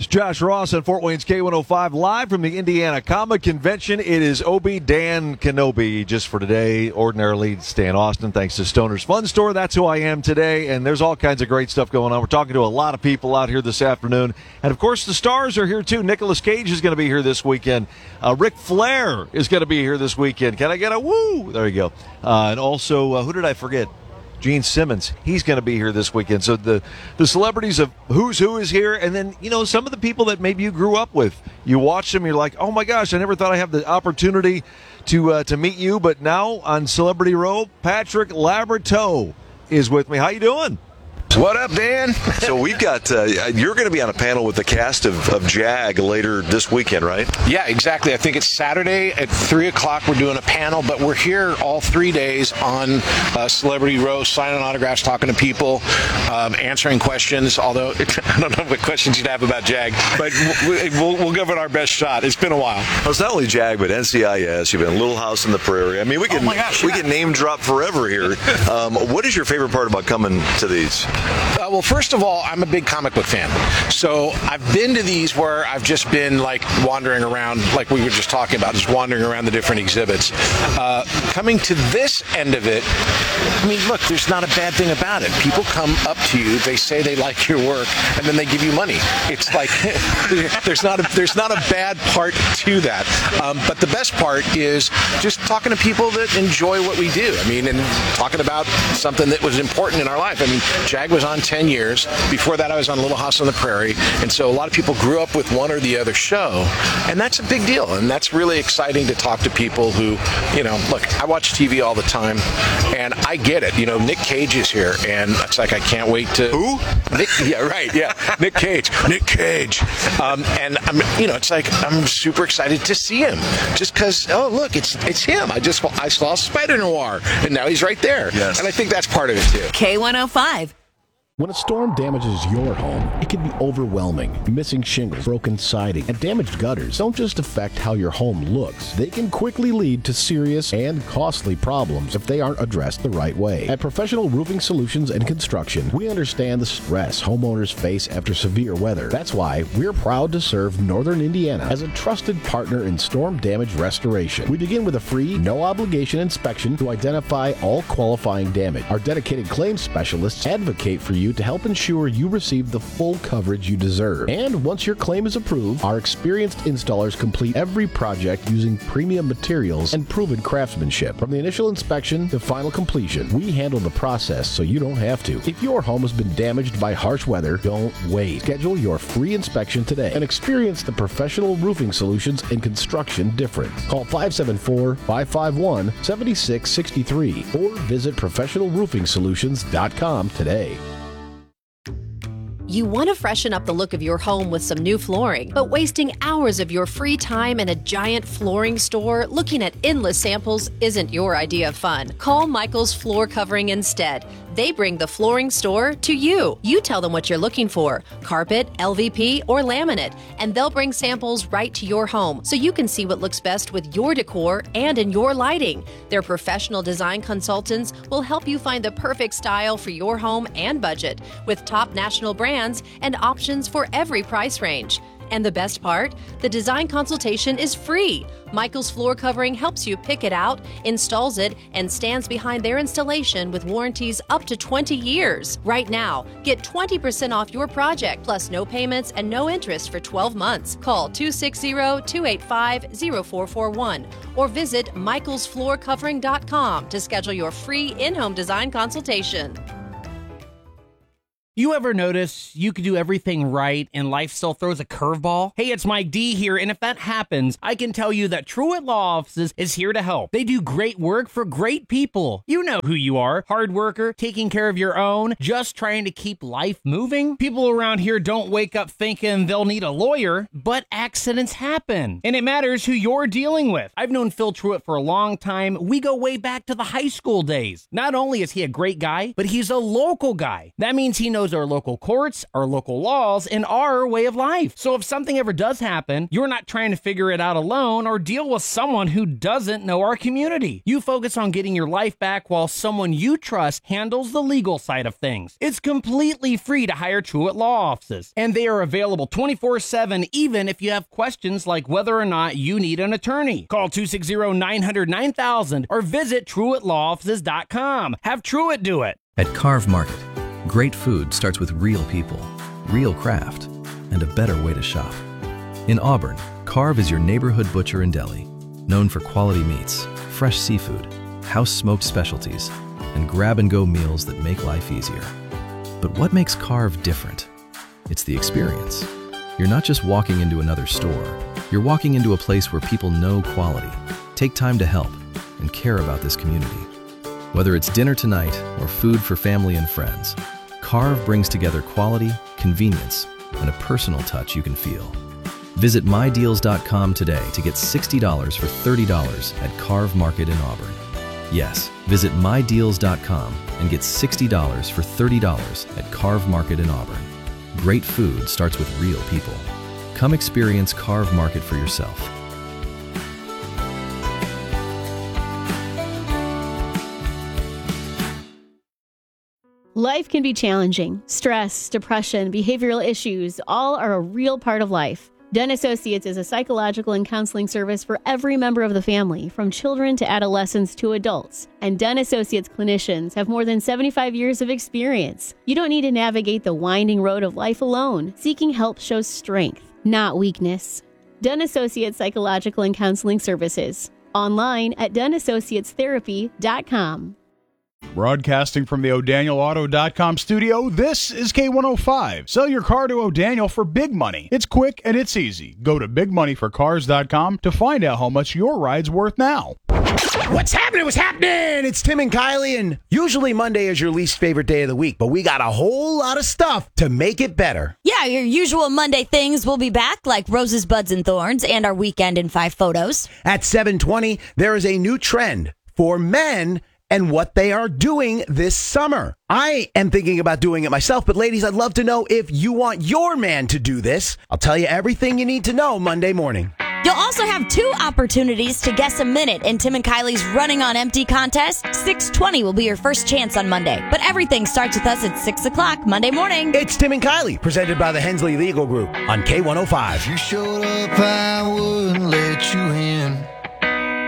It's Josh Ross on Fort Wayne's K105, live from the Indiana Comic Convention. It is Obi-Dan Kenobi just for today. Ordinarily, Stan Austin, thanks to Stoner's Fun Store. That's who I am today, and there's all kinds of great stuff going on. We're talking to a lot of people out here this afternoon. And, of course, the stars are here, too. Nicolas Cage is going to be here this weekend. Ric Flair is going to be here this weekend. Can I get a woo? There you go. And also, who did I forget? Gene Simmons, he's going to be here this weekend. So the celebrities of who's who is here, and then, you know, some of the people that maybe you grew up with. You watch them, you're like, oh my gosh, I never thought I'd have the opportunity to meet you. But now on Celebrity Row, Patrick Labyorteaux is with me. How you doing? What up, Dan? So we've got, you're going to be on a panel with the cast of JAG later this weekend, right? Yeah, exactly. I think it's Saturday at 3 o'clock. We're doing a panel, but we're here all 3 days on Celebrity Row, signing autographs, talking to people, answering questions, although I don't know what questions you'd have about JAG, but we'll give it our best shot. It's been a while. Well, it's not only JAG, but NCIS. You've been Little House on the Prairie. I mean, we can name drop forever here. What is your favorite part about coming to these? Well, first of all, I'm a big comic book fan. So I've been to these where I've just been like wandering around, like we were just talking about, just wandering around the different exhibits. Coming to this end of it, I mean, look, there's not a bad thing about it. People come up to you, they say they like your work, and then they give you money. It's like there's not a bad part to that. But the best part is just talking to people that enjoy what we do. I mean, and talking about something that was important in our life. I mean, JAG was on 10 years. Before that, I was on Little House on the Prairie. And so a lot of people grew up with one or the other show. And that's a big deal. And that's really exciting to talk to people who, you know, look, I watch TV all the time, and I get it. You know, Nick Cage is here, and it's like I can't wait to... Who? Nick, yeah, right, yeah. Nick Cage. And, you know, it's like I'm super excited to see him. Just because, oh, look, it's him. I saw Spider Noir, and now he's right there. Yes. And I think that's part of it, too. K105. When a storm damages your home, it can be overwhelming. Missing shingles, broken siding, and damaged gutters don't just affect how your home looks. They can quickly lead to serious and costly problems if they aren't addressed the right way. At Professional Roofing Solutions and Construction, we understand the stress homeowners face after severe weather. That's why we're proud to serve Northern Indiana as a trusted partner in storm damage restoration. We begin with a free, no-obligation inspection to identify all qualifying damage. Our dedicated claims specialists advocate for you to help ensure you receive the full coverage you deserve. And once your claim is approved, our experienced installers complete every project using premium materials and proven craftsmanship. From the initial inspection to final completion, we handle the process so you don't have to. If your home has been damaged by harsh weather, don't wait. Schedule your free inspection today and experience the Professional Roofing Solutions and Construction difference. Call 574-551-7663 or visit professionalroofingsolutions.com today. You want to freshen up the look of your home with some new flooring, but wasting hours of your free time in a giant flooring store looking at endless samples isn't your idea of fun. Call Michael's Floor Covering instead. They bring the flooring store to you. You tell them what you're looking for, carpet, LVP, or laminate, and they'll bring samples right to your home so you can see what looks best with your decor and in your lighting. Their professional design consultants will help you find the perfect style for your home and budget with top national brands and options for every price range. And the best part? The design consultation is free. Michael's Floor Covering helps you pick it out, installs it, and stands behind their installation with warranties up to 20 years. Right now, get 20% off your project, plus no payments and no interest for 12 months. Call 260-285-0441 or visit michaelsfloorcovering.com to schedule your free in-home design consultation. You ever notice you could do everything right and life still throws a curveball? Hey, it's Mike D here, and if that happens, I can tell you that Truett Law Offices is here to help. They do great work for great people. You know who you are. Hard worker, taking care of your own, just trying to keep life moving. People around here don't wake up thinking they'll need a lawyer, but accidents happen. And it matters who you're dealing with. I've known Phil Truett for a long time. We go way back to the high school days. Not only is he a great guy, but he's a local guy. That means he knows knows our local courts, our local laws, and our way of life. So if something ever does happen, you're not trying to figure it out alone or deal with someone who doesn't know our community. You focus on getting your life back while someone you trust handles the legal side of things. It's completely free to hire Truett Law Offices, and they are available 24/7 even if you have questions like whether or not you need an attorney. Call 260-900-9000 or visit TruettLawOffices.com. Have Truett do it. At Carve Market, great food starts with real people, real craft, and a better way to shop. In Auburn, Carve is your neighborhood butcher and deli, known for quality meats, fresh seafood, house-smoked specialties, and grab-and-go meals that make life easier. But what makes Carve different? It's the experience. You're not just walking into another store. You're walking into a place where people know quality, take time to help, and care about this community. Whether it's dinner tonight or food for family and friends, Carve brings together quality, convenience, and a personal touch you can feel. Visit MyDeals.com today to get $60 for $30 at Carve Market in Auburn. Yes, visit MyDeals.com and get $60 for $30 at Carve Market in Auburn. Great food starts with real people. Come experience Carve Market for yourself. Life can be challenging. Stress, depression, behavioral issues, all are a real part of life. Dunn Associates is a psychological and counseling service for every member of the family, from children to adolescents to adults. And Dunn Associates clinicians have more than 75 years of experience. You don't need to navigate the winding road of life alone. Seeking help shows strength, not weakness. Dunn Associates Psychological and Counseling Services. Online at DunnAssociatesTherapy.com. Broadcasting from the O'DanielAuto.com studio, this is K105. Sell your car to O'Daniel for big money. It's quick and it's easy. Go to bigmoneyforcars.com to find out how much your ride's worth now. What's happening? What's happening? It's Tim and Kylie, and usually Monday is your least favorite day of the week, but we got a whole lot of stuff to make it better. Yeah, your usual Monday things will be back, like Roses, Buds, and Thorns, and our Weekend in 5 Photos. At 7:20, there is a new trend for men and what they are doing this summer. I am thinking about doing it myself, but ladies, I'd love to know if you want your man to do this. I'll tell you everything you need to know Monday morning. You'll also have 2 opportunities to guess a minute in Tim and Kylie's Running on Empty contest. 6:20 will be your first chance on Monday, but everything starts with us at 6 o'clock Monday morning. It's Tim and Kylie, presented by the Hensley Legal Group on K105. If you showed up, I wouldn't let you in.